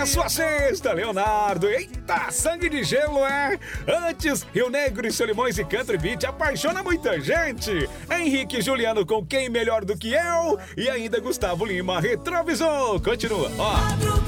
sua sexta, Leonardo. Eita, sangue de gelo, é? Antes, Rio Negro e Solimões e Country Beat apaixona muita gente. Henrique e Juliano com Quem Melhor do Que Eu. E ainda Gustavo Lima, Retrovisor. Continua, ó.